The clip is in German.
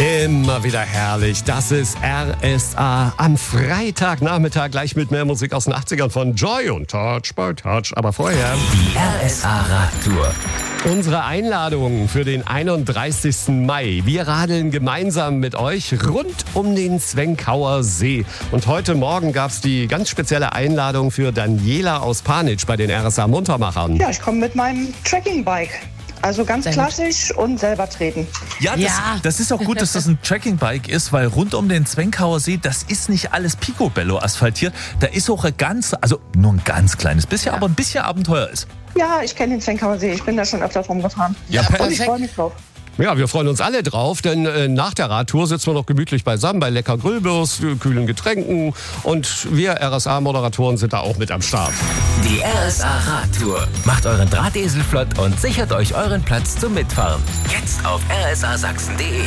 Immer wieder herrlich. Das ist RSA am Freitagnachmittag, gleich mit mehr Musik aus den 80ern von Joy und Touch by Touch. Aber vorher Die RSA-Radtour. unsere Einladung für den 31. Mai. Wir radeln gemeinsam mit euch rund um den Zwenkauer See. Und heute Morgen gab es die ganz spezielle Einladung für Daniela aus Panitsch bei den RSA Muntermachern. Ja, ich komme mit meinem Trekkingbike. Also ganz klassisch und selber treten. Ja, das ist auch gut, dass das ein Trekkingbike ist, weil rund um den Zwenkauer See, das ist nicht alles Picobello asphaltiert. Da ist auch nur ein ganz kleines bisschen, aber ein bisschen Abenteuer ist. Ja, ich kenne den Zwenkauer See. Ich bin da schon öfter rumgefahren. Ja, und ich freue mich drauf. Ja, wir freuen uns alle drauf, denn nach der Radtour sitzen wir noch gemütlich beisammen bei lecker Grillwurst, kühlen Getränken und wir RSA-Moderatoren sind da auch mit am Start. Die RSA-Radtour. Macht euren Drahtesel flott und sichert euch euren Platz zum Mitfahren. Jetzt auf rsasachsen.de.